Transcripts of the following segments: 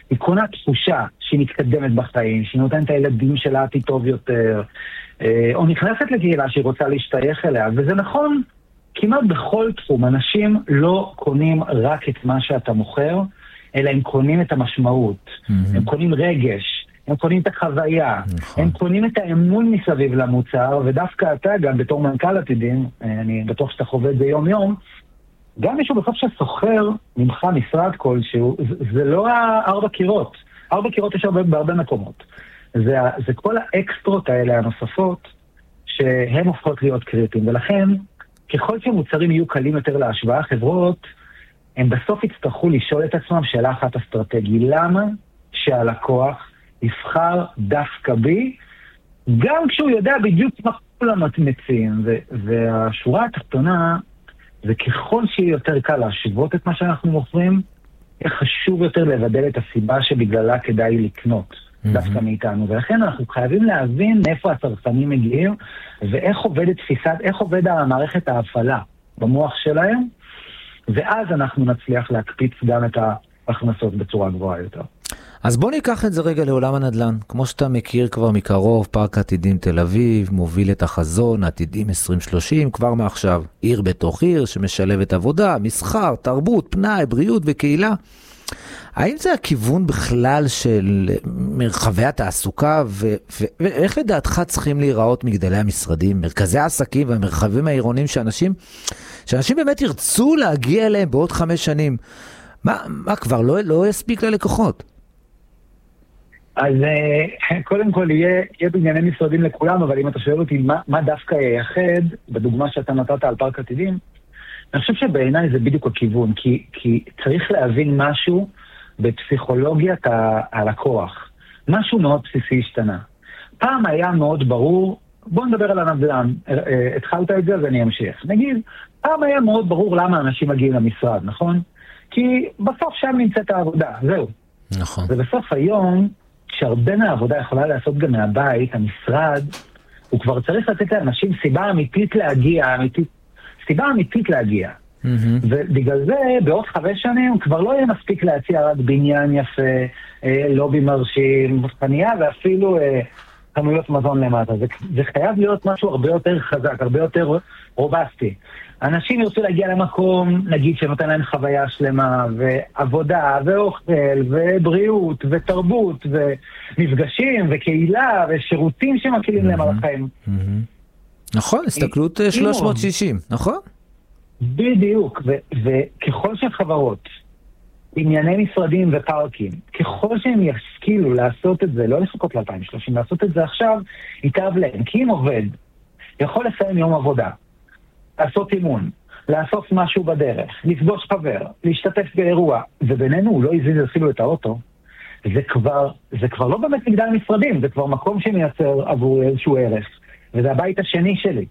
היא קונה תחושה שהיא מתקדמת בחיים, שהיא נותנת את הילדים שלה עתיד טוב יותר, או נכנסת לקהילה שהיא רוצה להשתייך אליה, וזה נכון כמעט בכל תחום. אנשים לא קונים רק את מה שאתה מוכר, אלא הם קונים את המשמעות, הם קונים רגש, הם קונים את החוויה, הם קונים את האמון מסביב למוצר, ודווקא אתה גם בתור מנכ"ל עתידים, אני בטוח שאתה חווה את זה יום יום, גם מישהו בסוף שסוחר ממך משרד כלשהו, זה לא 4 קירות. 4 קירות יש בהרבה מקומות. זה כל האקסטרות האלה הנוספות, שהן הופכות להיות קריטיים. ולכן, ככל שמוצרים יהיו קלים יותר להשוואה, חברות, הם בסוף יצטרכו לשאול את עצמם שאלה אחת אסטרטגית. למה שהלקוח יבחר דווקא בי, גם כשהוא יודע בדיוק מה כולם מציעים. והשורה התחתונה, וככל שיהיה יותר קל להשוות את מה שאנחנו מוכרים, יהיה חשוב יותר לבדל את הסיבה שבגללה כדאי לקנות דווקא מאיתנו. ולכן אנחנו חייבים להבין מאיפה הצרכנים מגיעים, ואיך עובד המערכת ההפעלה במוח שלהם, ואז אנחנו נצליח להקפיץ גם את ההכנסות בצורה גבוהה יותר. אז בוא ניקח את זה רגע לעולם הנדל"ן. כמו שאתה מכיר כבר מקרוב, פארק עתידים תל אביב מוביל את החזון עתידים 2030 כבר מעכשיו. עיר בתוך עיר שמשלבת עבודה, מסחר, תרבות, פנאי, בריאות וקהילה. האם זה הכיוון בכלל של מרחבי התעסוקה, ואיך לדעתך צריכים להיראות מגדלי המשרדים, מרכזי העסקים והמרחבים העירוניים שאנשים באמת ירצו להגיע אליהם בעוד 5 שנים? מה כבר לא יספיק ללקוחות? אז קודם כל יהיה בענייני משרדים לכולם, אבל אם אתה שואל אותי מה דווקא ייחד, בדוגמה שאתה נתת על פארק עתידים, אני חושב שבעיניי זה בדיוק הכיוון, כי צריך להבין משהו בפסיכולוגיית הלקוח. משהו מאוד בסיסי השתנה. פעם היה מאוד ברור, בוא נדבר על הנדל"ן, התחלת את זה אז אני אמשיך. נגיד, פעם היה מאוד ברור למה אנשים מגיעים למשרד, נכון? כי בסוף שם נמצאת העבודה, זהו. נכון. ובסוף היום, כשהרבה מהעבודה יכולה לעשות גם מהבית, המשרד, הוא כבר צריך לתת לאנשים סיבה אמיתית להגיע. ובגלל זה, בעוד 5 שנים, כבר לא יהיה מספיק להציע רק בניין יפה, לובי מרשים, חניה, ואפילו חנויות מזון למטה. זה חייב להיות משהו הרבה יותר חזק, הרבה יותר רובסטי. אנשים ירצו להגיע למקום, נגיד שנותן להם חוויה שלמה, ועבודה, ואוכל, ובריאות, ותרבות, ומפגשים, וקהילה, ושירותים שמקילים להם על החיים. נכון, הסתכלות 360, נכון? בדיוק, וככל שחברות, ענייני משרדים ופארקים, ככל שהם ישכילו לעשות את זה, לא לחכות ל-2030, לעשות את זה עכשיו, יתאב להם. כי אם עובד יכול לסיים יום עבודה, לעשות אימון, לעשות משהו בדרך, לפגוש חבר, להשתתף באירוע, ובינינו הוא לא יזיז אפילו את האוטו, זה כבר לא באמת מגדל משרדים, זה כבר מקום שמייצר עבור איזשהו ערך, וזה הבית השני שלי.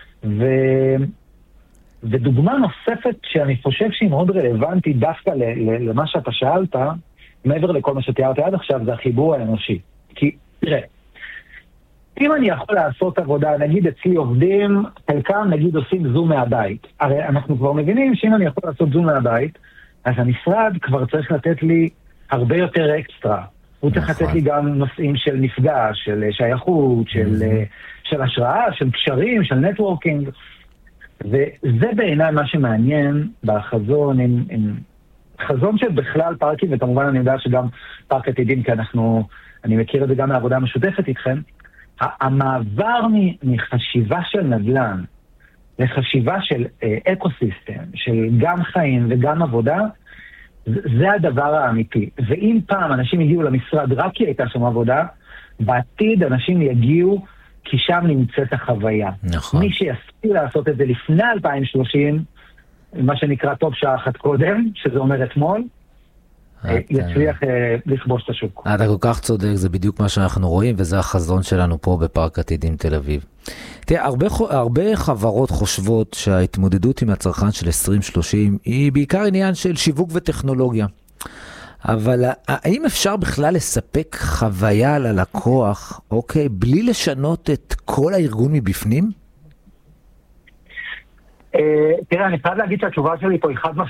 ודוגמה נוספת שאני חושב שהיא מאוד רלוונטית דווקא למה שאתה שאלת, מעבר לכל מה שתיארתי עד עכשיו, זה החיבור האנושי. כי תראה, אם אני יכול לעשות עבודה, נגיד אצלי עובדים, חלקם נגיד עושים זום מהבית. הרי אנחנו כבר מבינים שאם אני יכול לעשות זום מהבית, אז המשרד כבר צריך לתת לי הרבה יותר אקסטרה. הוא צריך לתת לי גם נושאים של מפגש, של שייכות, של השראה, של קשרים, של נטוורקינג. וזה בעיניי מה שמעניין בחזון, חזון של בכלל פארקים, וכמובן אני יודע שגם פארק עתידים, כי אני מכיר את זה גם מהעבודה המשותפת איתכם, המעבר מחשיבה של נדל"ן לחשיבה של אקוסיסטם, של גם חיים וגם עבודה, זה הדבר האמיתי. ואם פעם אנשים הגיעו למשרד רק כי הייתה שם עבודה, בעתיד אנשים יגיעו כי שם נמצאת החוויה. נכון. מי שיספיק לעשות את זה לפני 2030, מה שנקרא טוב שעה אחת קודם, שזה אומר אתמול, יצליח לכבוש את השוק. אתה כל כך צודק, זה בדיוק מה שאנחנו רואים, וזה החזון שלנו פה בפארק עתידים תל אביב. תראה, הרבה חברות חושבות שההתמודדות עם הצרכן של 2030 היא בעיקר עניין של שיווק וטכנולוגיה. אבל האם אפשר בכלל לספק חוויה ללקוח, אוקיי, בלי לשנות את כל הארגון מבפנים? תראה, אני חייב להגיד שהתשובה שלי פה היא חד משמעית.